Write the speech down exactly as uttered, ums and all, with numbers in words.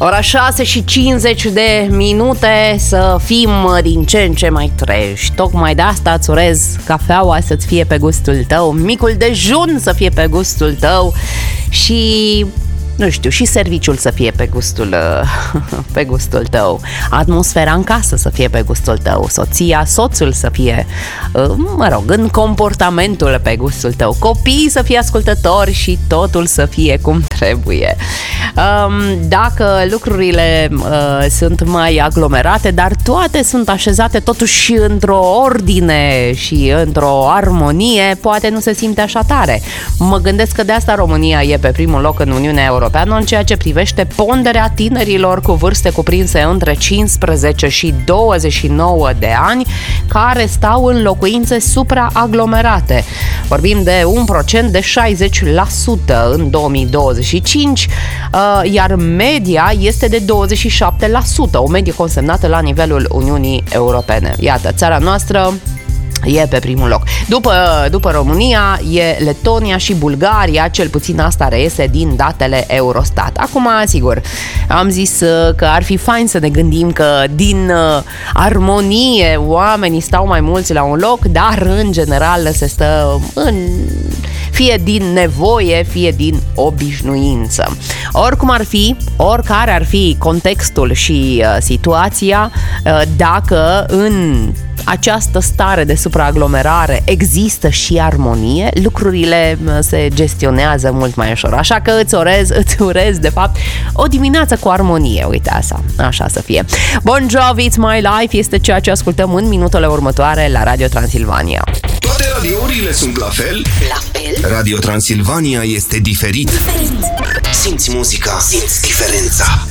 Ora șase și cincizeci de minute, să fim din ce în ce mai treji. Tocmai de asta îți urez cafeaua să-ți fie pe gustul tău, micul dejun să fie pe gustul tău și... nu știu, și serviciul să fie pe gustul, pe gustul tău, atmosfera în casă să fie pe gustul tău, soția, soțul să fie, mă rog, în comportamentul pe gustul tău, copiii să fie ascultători și totul să fie cum trebuie. Dacă lucrurile sunt mai aglomerate, dar toate sunt așezate totuși într-o ordine și într-o armonie, poate nu se simte așa tare. Mă gândesc că de asta România e pe primul loc în Uniunea Europeană în ceea ce privește ponderea tinerilor cu vârste cuprinse între cincisprezece și douăzeci și nouă de ani care stau în locuințe supraaglomerate. Vorbim de un procent de șaizeci la sută în două mii douăzeci și cinci, iar media este de douăzeci și șapte la sută, o medie consemnată la nivelul Uniunii Europene. Iată, țara noastră e pe primul loc. După, după România e Letonia și Bulgaria, cel puțin asta reiese din datele Eurostat. Acum, sigur, am zis că ar fi fain să ne gândim că din armonie oamenii stau mai mulți la un loc, dar în general se stă în... fie din nevoie, fie din obișnuință. Oricum ar fi, oricare ar fi contextul și uh, situația, uh, dacă în această stare de supraaglomerare există și armonie, lucrurile se gestionează mult mai ușor. Așa că îți urez, îți urez de fapt o dimineață cu armonie. Uite asta, așa să fie. Bon Jovi, It's My Life este ceea ce ascultăm în minutele următoare la Radio Transilvania. Toate radiourile sunt la fel? La fel? Radio Transilvania este diferit. Diferit. Simți muzica, simți diferența.